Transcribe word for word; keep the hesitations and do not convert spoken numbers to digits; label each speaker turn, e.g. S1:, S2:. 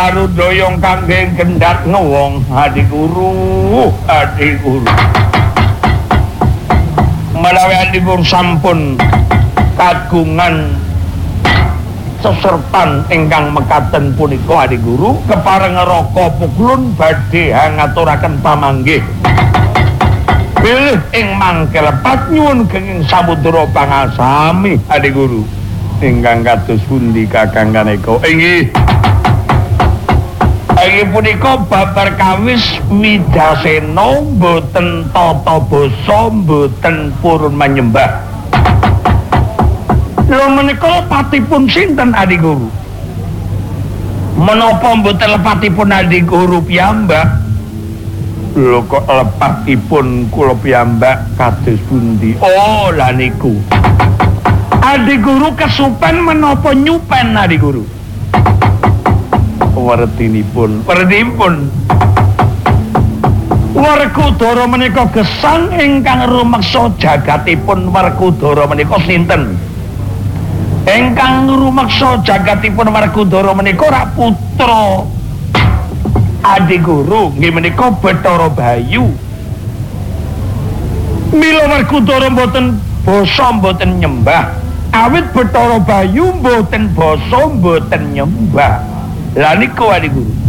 S1: karo doyong kangge gendat ngewong adik guru adik guru menawi adik guru sampun kagungan sesertan ingkang mekaten punika adik guru kepareng raka puklun badhe ngaturaken pamanggih pilih ing mangkel pat nyuwun kenging samudra pangasami adik guru ingkang kados pundi kakang kaneka inggih inggih punika babar kawis Widasena mboten tata basa mboten purun menyembah lho menika lepatipun sinten adik guru menapa mboten lepatipun adik guru piyambak lho kok lepatipun kula piyambak kados pundi oh lha niku adik guru kesupen menapa nyupen adik guru wertinipun wertinipun Werkudara menika gesang ingkang rumeksa jagatipun Werkudara menika sinten ingkang rumeksa jagatipun Werkudara menika rak putra adik guru nggih menika Bathara Bayu mila Werkudara mboten basa mboten nyembah awit Bathara Bayu mboten basa mboten nyembah lha niku adik guru